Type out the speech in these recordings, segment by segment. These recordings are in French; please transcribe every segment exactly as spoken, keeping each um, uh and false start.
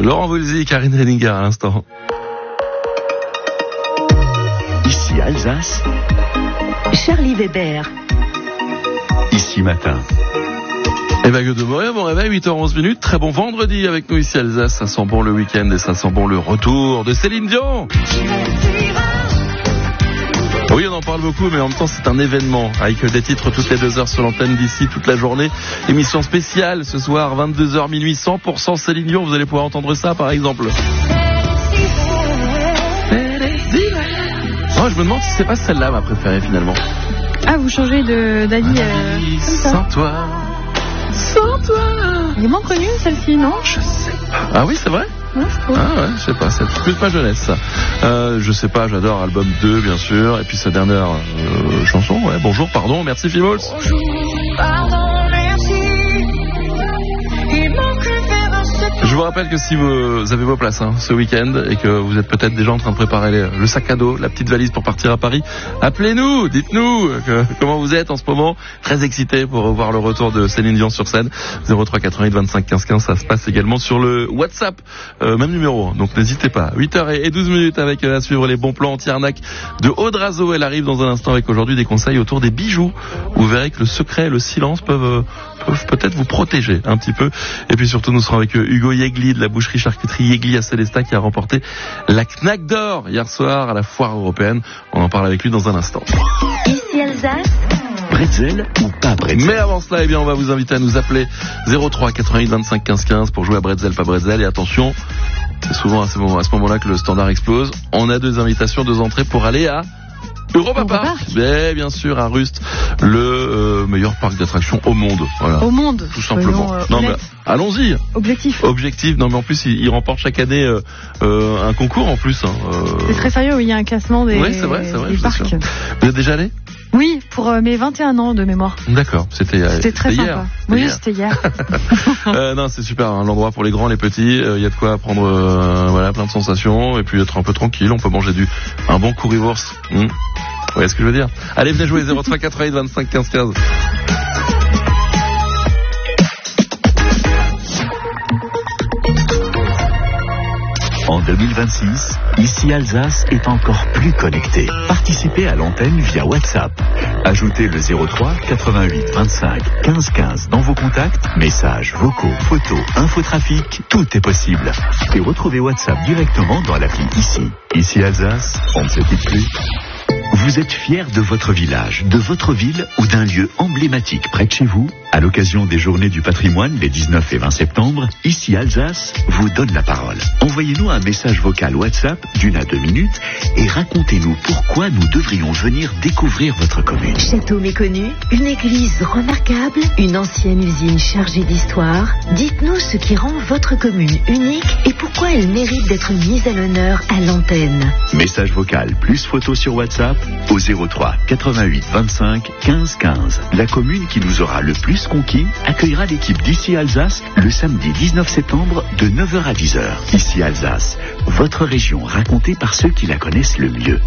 Laurent Voulzy, Karine Reninger à l'instant. Ici Alsace. Charlie Weber. Ici Matin. Et vague de Montréal, bon réveil, huit heures onze minutes. Très bon vendredi avec nous ici Alsace. Ça sent bon le week-end et ça sent bon le retour de Céline Dion. Oui, on en parle beaucoup, mais en même temps, c'est un événement avec des titres toutes les deux heures sur l'antenne d'ici toute la journée. Émission spéciale ce soir, vingt-deux heures minuit, cent pour cent Céline Dion. Vous allez pouvoir entendre ça, par exemple. Oh, je me demande si c'est pas celle-là ma préférée finalement. Ah, vous changez de, d'avis euh, sans toi, sans toi. Elle est moins connue celle-ci, non? Je sais pas. Ah oui, c'est vrai? Ouais, c'est cool. Ah ouais, je sais pas, c'est plus ma jeunesse ça. Euh, je sais pas, j'adore album deux bien sûr, et puis sa dernière euh, chanson, ouais, bonjour, pardon, merci Fimols. Bonjour, pardon, merci. Il manque Je vous rappelle que si vous avez vos places hein, ce week-end et que vous êtes peut-être déjà en train de préparer les, le sac à dos, la petite valise pour partir à Paris, appelez-nous, dites-nous que, comment vous êtes en ce moment. Très excité pour voir le retour de Céline Dion sur scène. zéro trois quatre-vingt-huit vingt-cinq quinze quinze, ça se passe également sur le WhatsApp, euh, même numéro, donc n'hésitez pas. huit heures douze minutes avec euh, à suivre les bons plans anti-arnaque de Audrazo. Elle arrive dans un instant avec aujourd'hui des conseils autour des bijoux. Vous verrez que le secret et le silence peuvent, euh, peuvent peut-être vous protéger un petit peu. Et puis surtout, nous serons avec euh, Hugo Yegli de la boucherie charcuterie Yegli à Célestat qui a remporté la Knack d'or hier soir à la foire européenne. On en parle avec lui dans un instant. Ici Alsace. Bretzel ou pas bretzel? Mais avant cela, eh bien, on va vous inviter à nous appeler zéro trois quatre-vingt-huit vingt-cinq quinze quinze pour jouer à Bretzel, pas Bretzel. Et attention, c'est souvent à ce moment, à ce moment-là que le standard explose. On a deux invitations, deux entrées pour aller à Europa Park. Mais bien sûr, à Rust, le euh, meilleur parc d'attractions au monde. Voilà. Au monde. Tout simplement. Euh, non, mais allons-y. Objectif. Objectif. Non, mais en plus, il, il remporte chaque année euh, euh, un concours en plus. Hein, euh... C'est très sérieux, oui, il y a un classement des, ouais, c'est vrai, c'est vrai, des parcs. Vous êtes déjà allé? Oui, pour euh, mes vingt et un ans de mémoire. D'accord, c'était, euh, c'était très c'était sympa. Hier. Oui, hier. c'était hier. euh, non, c'est super, hein, l'endroit pour les grands, les petits. Il euh, y a de quoi prendre, euh, voilà, plein de sensations et puis être un peu tranquille. On peut manger du un bon currywurst. Mmh. Vous voyez ce que je veux dire? Allez, venez jouer zéro trois quatre-vingt-huit vingt-cinq quinze quinze. En deux mille vingt-six, ici Alsace est encore plus connecté. Participez à l'antenne via WhatsApp. Ajoutez le zéro trois quatre-vingt-huit vingt-cinq quinze quinze dans vos contacts, messages, vocaux, photos, infotrafic, tout est possible. Et retrouvez WhatsApp directement dans l'appli Ici. Ici Alsace, on ne se quitte plus. Vous êtes fier de votre village, de votre ville ou d'un lieu emblématique près de chez vous? À l'occasion des Journées du patrimoine les dix-neuf et vingt septembre, ici Alsace vous donne la parole. Envoyez-nous un message vocal WhatsApp d'une à deux minutes et racontez-nous pourquoi nous devrions venir découvrir votre commune. Château méconnu, une église remarquable, une ancienne usine chargée d'histoire. Dites-nous ce qui rend votre commune unique et pourquoi elle mérite d'être mise à l'honneur à l'antenne. Message vocal plus photo sur WhatsApp au zéro trois quatre-vingt-huit vingt-cinq quinze quinze. La commune qui nous aura le plus conquis accueillera l'équipe d'Ici Alsace le samedi dix-neuf septembre de neuf heures à dix heures. Ici Alsace, votre région racontée par ceux qui la connaissent le mieux.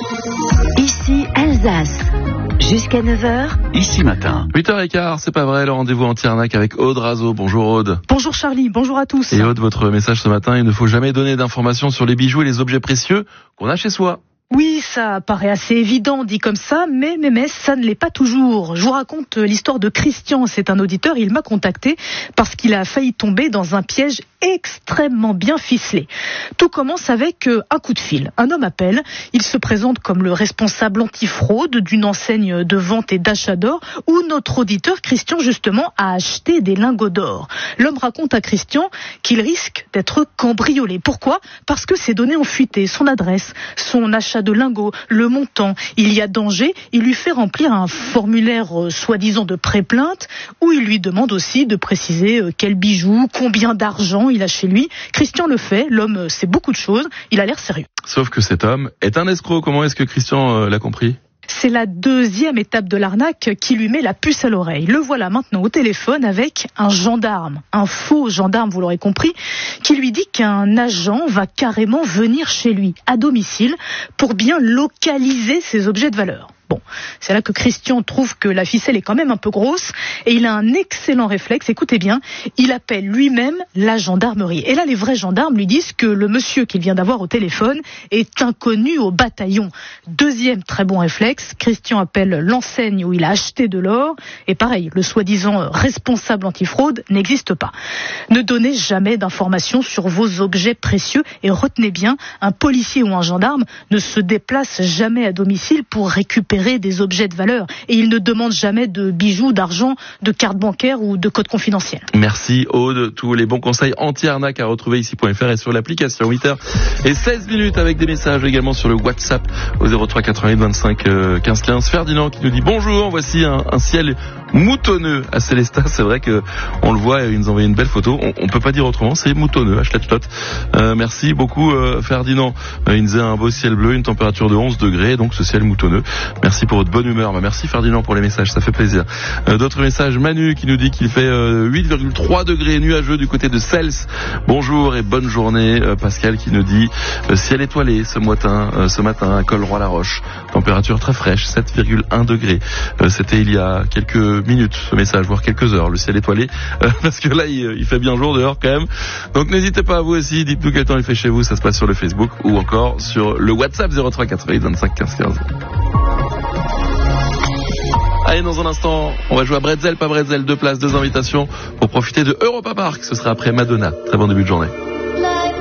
Ici Alsace, jusqu'à neuf heures. Ici Matin. huit heures quinze, c'est pas vrai, le rendez-vous anti-arnaque avec Audrazo. Bonjour Aude. Bonjour Charlie, bonjour à tous. Et Aude, votre message ce matin, il ne faut jamais donner d'informations sur les bijoux et les objets précieux qu'on a chez soi. Oui, ça paraît assez évident dit comme ça, mais, mais, mais ça ne l'est pas toujours. Je vous raconte l'histoire de Christian, c'est un auditeur, il m'a contacté parce qu'il a failli tomber dans un piège extrêmement bien ficelé. Tout commence avec un coup de fil. Un homme appelle, il se présente comme le responsable antifraude d'une enseigne de vente et d'achat d'or où notre auditeur Christian justement a acheté des lingots d'or. L'homme raconte à Christian qu'il risque d'être cambriolé. Pourquoi ? Parce que ses données ont fuité, son adresse, son achat de lingots, le montant. Il y a danger, il lui fait remplir un formulaire euh, soi-disant de pré-plainte où il lui demande aussi de préciser euh, quel bijou, combien d'argent il a chez lui. Christian le fait, l'homme euh, sait beaucoup de choses, il a l'air sérieux. Sauf que cet homme est un escroc. Comment est-ce que Christian euh, l'a compris ? C'est la deuxième étape de l'arnaque qui lui met la puce à l'oreille. Le voilà maintenant au téléphone avec un gendarme, un faux gendarme, vous l'aurez compris, qui lui dit qu'un agent va carrément venir chez lui, à domicile, pour bien localiser ses objets de valeur. Bon, c'est là que Christian trouve que la ficelle est quand même un peu grosse et il a un excellent réflexe, écoutez bien, il appelle lui-même la gendarmerie. Et là, les vrais gendarmes lui disent que le monsieur qu'il vient d'avoir au téléphone est inconnu au bataillon. Deuxième très bon réflexe, Christian appelle l'enseigne où il a acheté de l'or et pareil, le soi-disant responsable antifraude n'existe pas. Ne donnez jamais d'informations sur vos objets précieux et retenez bien, un policier ou un gendarme ne se déplace jamais à domicile pour récupérer des objets de valeur et il ne demande jamais de bijoux, d'argent, de cartes bancaires ou de codes confidentiels. Merci Aude, tous les bons conseils anti-arnaque à retrouver ici point f r et sur l'application. Huit heures et seize minutes avec des messages également sur le WhatsApp au zéro trois quatre-vingt-huit vingt-cinq quinze quinze. Ferdinand qui nous dit bonjour, voici un, un ciel moutonneux à Célestat. C'est vrai que on le voit, il nous envoie une belle photo. On, on peut pas dire autrement, c'est moutonneux. Euh, merci beaucoup euh, Ferdinand. Euh, il nous a un beau ciel bleu, une température de onze degrés, donc ce ciel moutonneux. Merci pour votre bonne humeur. Bah, merci Ferdinand pour les messages, ça fait plaisir. Euh, d'autres messages. Manu qui nous dit qu'il fait euh, huit virgule trois degrés nuageux du côté de Cels. Bonjour et bonne journée. Euh, Pascal qui nous dit euh, ciel étoilé ce matin, euh, ce matin à Col-Roi-la-Roche. Température très fraîche, sept virgule un degrés. Euh, c'était il y a quelques minutes ce message, voire quelques heures, le ciel étoilé. Euh, parce que là il, il fait bien jour dehors quand même. Donc n'hésitez pas à vous aussi, dites-nous quel temps il fait chez vous, ça se passe sur le Facebook ou encore sur le WhatsApp zéro trois quatre-vingt-huit vingt-cinq quinze quinze. Allez, dans un instant, on va jouer à Bretzel, pas Bretzel, deux places, deux invitations pour profiter de Europa Park. Ce sera après Madonna. Très bon début de journée.